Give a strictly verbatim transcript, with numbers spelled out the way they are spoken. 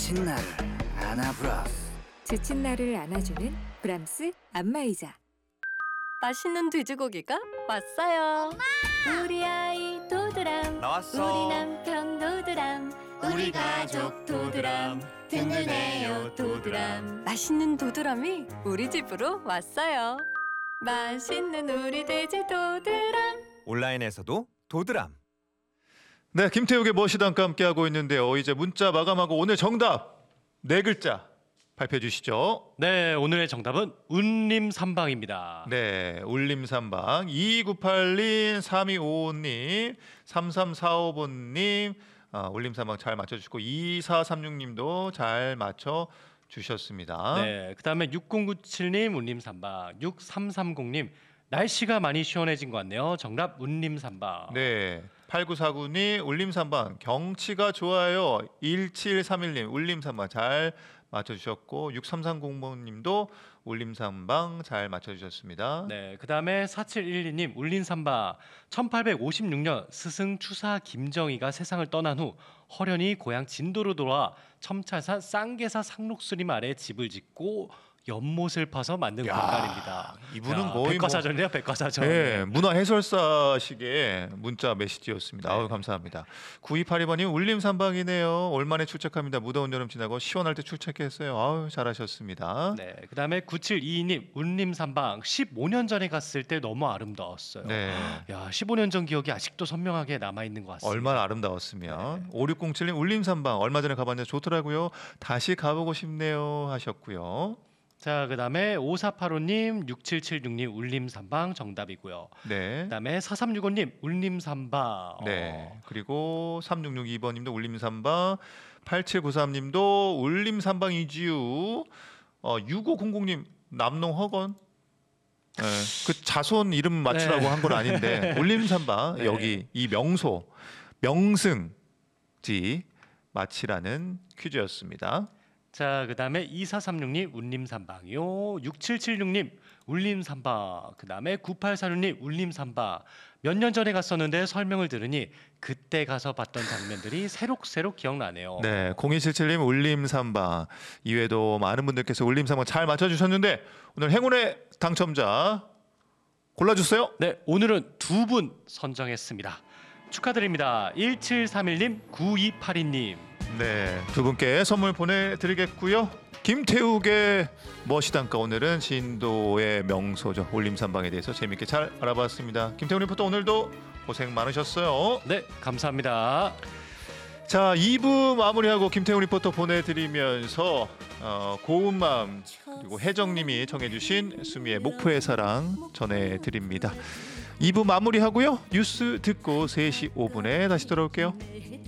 지친 나를 안아브라스. 지친 나를 안아주는 브람스 안마의자. 맛있는 돼지고기가 왔어요. 엄마! 우리 아이 도드람, 나왔어. 우리 남편 도드람, 우리 가족 도드람, 든든해요 도드람. 맛있는 도드람이 우리 집으로 왔어요. 맛있는 우리 돼지 도드람. 온라인에서도 도드람. 네, 김태욱의 멋이담과 함께하고 있는데요. 이제 문자 마감하고 오늘 정답 네 글자 발표해 주시죠. 네, 오늘의 정답은 운림삼방입니다. 네, 울림삼방 이이구팔 님, 삼이오오 님, 삼삼사오 번님 아, 울림삼방 잘 맞춰주시고 이사삼육 님도 잘 맞춰주셨습니다. 네, 그다음에 육공구칠 님 운림삼방, 육삼삼공 님 날씨가 많이 시원해진 것 같네요. 정답 운림삼방. 네, 팔구사구 님 울림삼방 경치가 좋아요. 일칠삼일 님 울림삼방 잘 맞춰주셨고 육삼삼공 번님도 울림삼방 잘 맞춰주셨습니다. 네, 그다음에 사칠일이 님 울림삼방 천팔백오십육 년 스승 추사 김정희가 세상을 떠난 후 허련히 고향 진도로 돌아와 첨찰산 쌍계사 상록수림 아래 집을 짓고 연못을 파서 만든 야, 공간입니다. 이분은 야, 거의 백과사전이네요, 백과사전. 네, 문화 해설사식의 문자 메시지였습니다. 네. 아유, 감사합니다. 구이팔이 번님 울림삼방이네요. 올만에 출첵합니다. 무더운 여름 지나고 시원할 때 출첵했어요. 아유, 잘하셨습니다. 네, 그다음에 구칠이이 님 운림삼방 십오 년 전에 갔을 때 너무 아름다웠어요. 네. 야, 십오 년 전 기억이 아직도 선명하게 남아 있는 것 같습니다. 얼마나 아름다웠으면. 네. 오육공칠 님 울림삼방 얼마 전에 가봤는데 좋더라고요. 다시 가보고 싶네요 하셨고요. 자, 그다음에 오사팔오 님, 육칠칠육 님 울림삼방 정답이고요. 네. 그다음에 사삼육오 님 울림삼방. 네. 그리고 삼육육이 번님도 울림삼방, 팔칠구삼 님도 울림삼방 이지우, 어, 육오공공 님 남농허건. 네. 그 자손 이름 맞추라고 네. 한 건 아닌데 울림삼방 네. 여기 이 명소 명승지 마치라는 퀴즈였습니다. 자, 그다음에 이사삼육 님 울림삼방이요. 육칠칠육 님 울림삼방. 그다음에 구팔사육 님 울림삼방. 몇 년 전에 갔었는데 설명을 들으니 그때 가서 봤던 장면들이 새록새록 기억나네요. 네, 공이칠칠 님 울림삼방 이외에도 많은 분들께서 울림삼방 잘 맞춰주셨는데 오늘 행운의 당첨자 골라주세요. 네, 오늘은 두 분 선정했습니다. 축하드립니다. 일칠삼일 님, 구이팔이 님. 네, 두 분께 선물 보내드리겠고요. 김태욱의 멋이담가 오늘은 진도의 명소죠. 울림삼방에 대해서 재밌게 잘 알아봤습니다. 김태욱 리포터 오늘도 고생 많으셨어요. 네, 감사합니다. 자, 이 부 마무리하고 김태욱 리포터 보내드리면서 어, 고운 마음 그리고 혜정님이 청해주신 수미의 목포의 사랑 전해드립니다. 이 부 마무리하고요. 뉴스 듣고 세 시 오 분에 다시 돌아올게요.